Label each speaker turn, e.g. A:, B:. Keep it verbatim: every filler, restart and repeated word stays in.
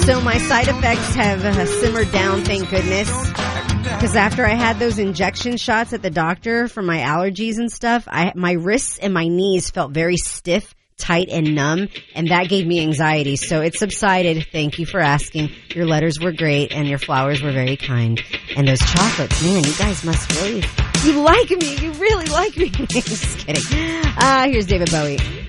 A: So my side effects have uh, simmered down, thank goodness. Because after I had those injection shots at the doctor for my allergies and stuff, I my wrists and my knees felt very stiff, tight, and numb, and that gave me anxiety. So it subsided. Thank you for asking. Your letters were great, and your flowers were very kind. And those chocolates, man, you guys must really... You like me. You really like me. Just kidding. Uh, here's David Bowie.